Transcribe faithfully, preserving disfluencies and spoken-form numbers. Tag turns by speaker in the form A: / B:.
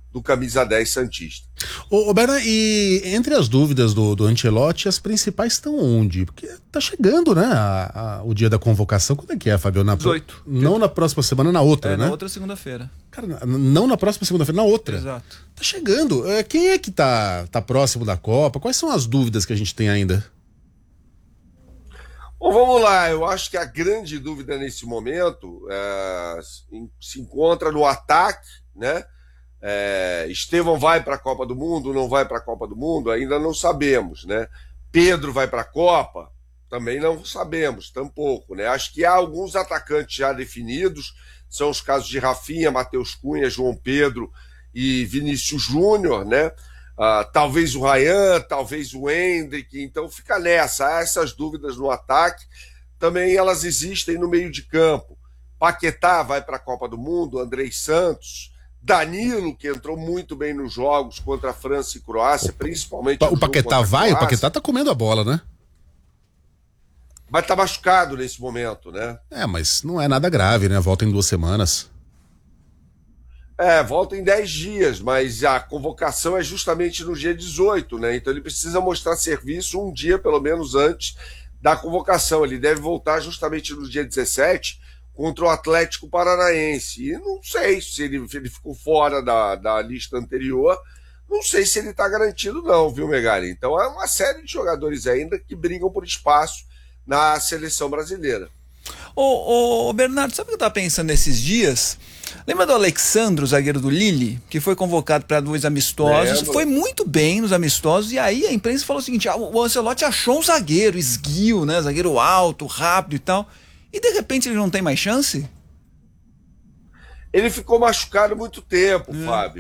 A: do camisa dez santista.
B: Ô, ô Berna, e entre as dúvidas do, do Ancelotti, as principais estão onde? Porque tá chegando, né, a, a, o dia da convocação. Quando é que é, Fabio? Na,
C: dezoito.
B: Não na próxima semana, na outra,
C: é,
B: né?
C: Na outra segunda-feira.
B: Cara, não na próxima segunda-feira, na outra.
C: Exato.
B: Tá chegando. É, quem é que tá, tá próximo da Copa? Quais são as dúvidas que a gente tem ainda?
A: Bom, vamos lá. Eu acho que a grande dúvida nesse momento é, se encontra no ataque, né? É, Estevão vai para a Copa do Mundo, não vai para a Copa do Mundo? Ainda não sabemos, né? Pedro vai para a Copa? Também não sabemos, tampouco, né? Acho que há alguns atacantes já definidos, são os casos de Rafinha, Matheus Cunha, João Pedro e Vinícius Júnior, né? Uh, talvez o Ryan, talvez o Hendrick, então fica nessa, há essas dúvidas no ataque, também elas existem no meio de campo. Paquetá vai para a Copa do Mundo, Andrei Santos, Danilo, que entrou muito bem nos jogos contra a França e Croácia, principalmente
B: o, o Paquetá vai? O Paquetá tá comendo a bola, né?
A: Mas tá machucado nesse momento, né?
B: É, mas não é nada grave, né? Volta em duas semanas.
A: É, volta em dez dias, mas a convocação é justamente no dia dezoito, né? Então ele precisa mostrar serviço um dia, pelo menos, antes da convocação. Ele deve voltar justamente no dia dezessete contra o Atlético Paranaense. E não sei se ele, se ele ficou fora da, da lista anterior, não sei se ele está garantido não, viu, Megali? Então é uma série de jogadores ainda que brigam por espaço na seleção brasileira.
C: Ô, ô Bernardo, sabe o que eu estava pensando nesses dias? Lembra do Alexandro, zagueiro do Lille, que foi convocado para dois amistosos? Lembra. Foi muito bem nos amistosos, e aí a imprensa falou o seguinte: ah, o Ancelotti achou um zagueiro, esguio, né? Zagueiro alto, rápido e tal. E de repente ele não tem mais chance?
A: Ele ficou machucado muito tempo,
C: é.
A: Fábio.